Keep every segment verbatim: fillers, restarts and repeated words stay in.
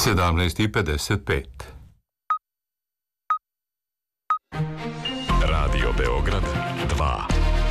sedamnaest i pedeset pet. Radio Beograd dva.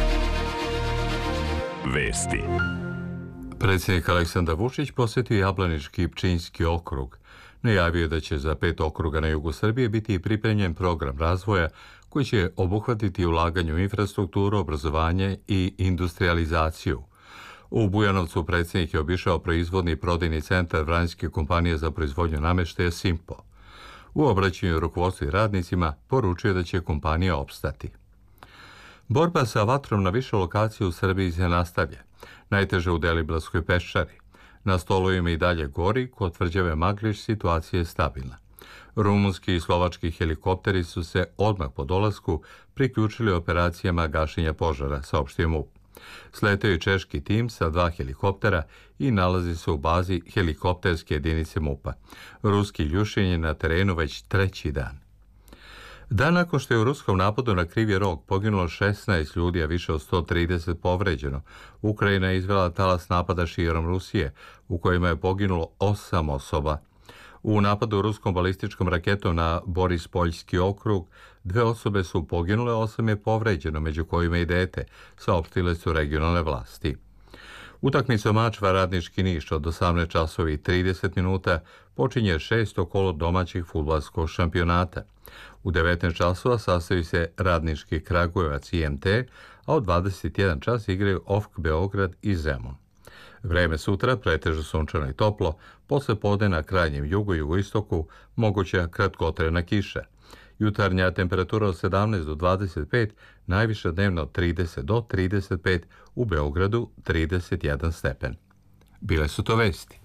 Vesti. Predsjednik Aleksandar Vučić posjetio Jablanički i Pčinjski okrug. Najavio je da će za pet okruga na jugu Srbije biti pripremljen program razvoja koji će obuhvatiti ulaganje u infrastrukturu, obrazovanje i industrializaciju. U Bujanovcu predsjednik je obišao proizvodni i prodajni centar vranjske kompanije za proizvodnju namještaja Simpo. U obraćanju rukovodstvu i radnicima poručio da će kompanija opstati. Borba sa vatrom na više lokacija u Srbiji se nastavlja. Najteže u Deliblatskoj peščari. Na stolovima i dalje gori, kod tvrđave Magliš situacija je stabilna. Rumunski i slovački helikopteri su se odmah po dolasku priključili operacijama gašenja požara, saopštio MUP. Sleteo je češki tim sa dva helikoptera i nalazi se u bazi helikopterske jedinice MUP-a. Ruski Ljušin je na terenu već treći dan. Dan nakon što je u ruskom napadu na Krivi rog poginulo šesnaest ljudi, a više od sto trideset povređeno, Ukrajina je izvela talas napada širom Rusije, u kojima je poginulo osam osoba. U napadu ruskom balističkom raketom na Borispoljski okrug dve osobe su poginule, osam je povređeno, među kojima i dete, saopštile su regionalne vlasti. Utakmica Mačva Radnički Niš od osamnaest časova i trideset minuta počinje šesto kolo domaćih fudbalskog šampionata. U devetnaest časova sastavi se Radnički Kragujevac i M T, a od dvadeset jedan čas igraju O F K Beograd i Zemun. Vreme sutra pretežno sunčano i toplo, posle podne na krajnjem jugu i jugoistoku moguća kratkotrajna kiša. Jutarnja temperatura od sedamnaest do dvadeset pet, najviša dnevno od trideset do trideset pet, u Beogradu trideset jedan stepen. Bile su to vesti.